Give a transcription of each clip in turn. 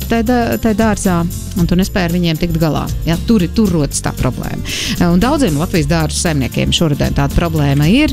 tai dārzā, un tu nespēji ar viņiem tikt galā. Ja, tur rodas tā problēma. Un daudziem Latvijas dārzu saimniekiem šoruden tāda problēma ir.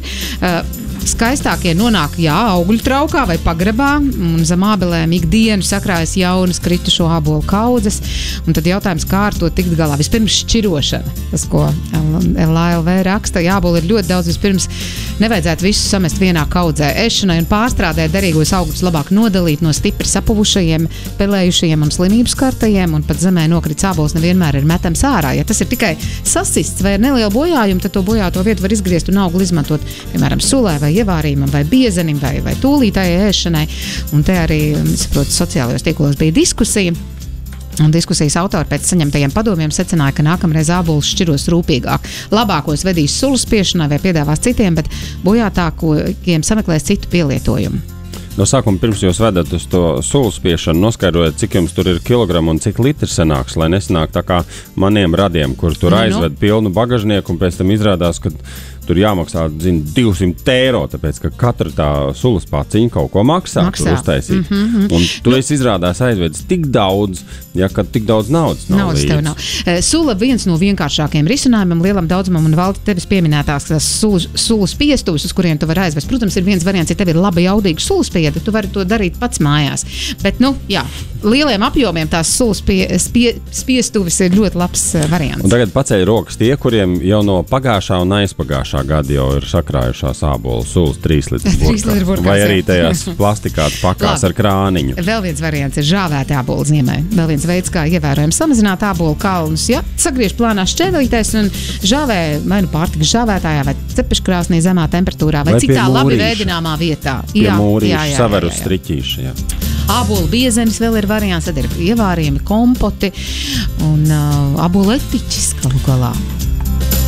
Skaistākie nonāk, augļu traukā vai pagrabā, un zem ābelēm ikdienu sakrājas jaunas kritušo ābolu kaudzes, un tad jautājums, kā ar to tikt galā. Vispirms šķirošana, tas, ko LALV raksta, ābolu ir ļoti daudz, vispirms nevajadzētu visu samest vienā kaudzē ēšanai un pārstrādēt derīgos augļus labāk nodalīt no stipri sapuvušajiem, pelējušajiem un slimību skartajiem, un pat zemē nokrits ābols nevienmēr ir metams ārā. Ja tas ir tikai sasists vai ar nelielu bojājumu, tad to bojāto vietu var izgriezt un augli izmantot, piemēram, sulē vai ievārījumam vai biezenim vai tūlītājai ēšanai. Un te arī, saprotu, sociālajos tīklos bija diskusija. Un diskusijas autori pēc saņemtajiem padomiem secināja, ka nākamreiz ābolus šķiros rūpīgāk. Labākos vedīs sulu spiešanai vai piedāvās citiem, bet bojātākiem sameklēs citu pielietojumu. No sākuma pirms jūs vedat uz to sulu spiešanu, noskaidrojiet, cik jums tur ir kilogramu un cik litri sanāks, lai nesanāk tā kā maniem radiem, kur tur aizved pilnu bagažnieku un pēc tam izrādās, ka tur jāmaksā, 200 eiro, tāpēc, ka katra tā sulas paciņa kaut ko maksā. Tur uztaisīt. Un tu esi izrādās aizvedis tik daudz, ka tik daudz naudas nav līdz. Tev nav. Sula viens no vienkāršākiem risinājumiem lielam daudzumam, un Valdi tevis pieminētās sulas piestuvus, uz kuriem tu vari aizvest. Protams, ir viens variants, ja tev ir labi jaudīga sulas pieda, tu vari to darīt pats mājās. Bet, lieliem apjomiem tās sulas spiestuvis ir ļoti labs variants. Un tagad paceļ rokas tie, kuriem jau no pagājušā un aizpagājušā gada jau ir sakrājušās ābolu sulas 3 litru burkās. Vai arī tajās plastikāta pakās ar krāniņu. Vēl viens variants ir žāvēti ābolu ziemē. Vēl viens veids, kā ievērojami samazināt ābolu kalnus. Ja? Sagriež plānās šķēlītēs un žāvē vai nu pārtikas žāvētājā vai cepeškrāsnī zemā temperatūrā vai citā labi vēdināmā vietā. Pie mūrīša, saver uz striķīša. Jā. Ābolu biezenis vēl ir variants, tad ir ievārījumi kompoti un ābolu etiķis galu galā.